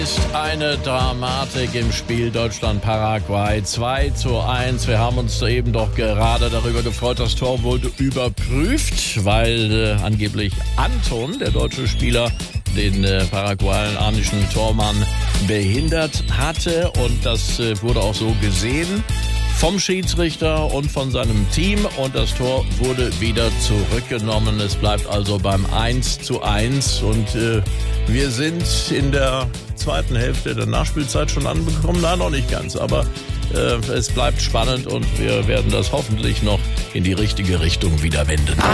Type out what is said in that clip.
Ist eine Dramatik im Spiel Deutschland-Paraguay 2:1. Wir haben uns eben doch gerade darüber gefreut, das Tor wurde überprüft, weil angeblich Anton, der deutsche Spieler, den paraguayanischen Tormann behindert hatte. Und das wurde auch so gesehen vom Schiedsrichter und von seinem Team. Und das Tor wurde wieder zurückgenommen. Es bleibt also beim 1:1. Und wir sind in der zweiten Hälfte der Nachspielzeit schon angekommen. Nein, noch nicht ganz, aber es bleibt spannend und wir werden das hoffentlich noch in die richtige Richtung wieder wenden.